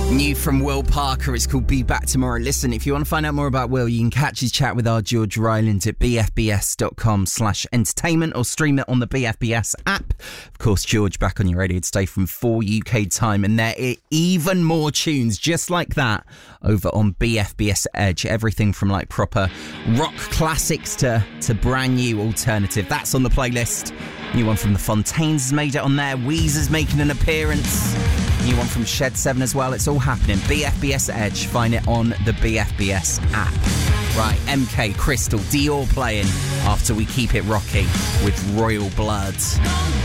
New from Will Parker, it's called Be Back Tomorrow. Listen, if you want to find out more about Will, you can catch his chat with our George Ryland at bfbs.com/entertainment or stream it on the BFBS app. Of course, George back on your radio today from 4 UK time, and there are even more tunes just like that over on BFBS Edge. Everything from like proper rock classics to brand new alternative. That's on the playlist. New one from the Fontaines has made it on there. Weezer's making an appearance. New one from Shed 7 as well. It's all happening. BFBS Edge. Find it on the BFBS app. Right, MK, Crystal, Dior playing after we keep it rocky with Royal Blood.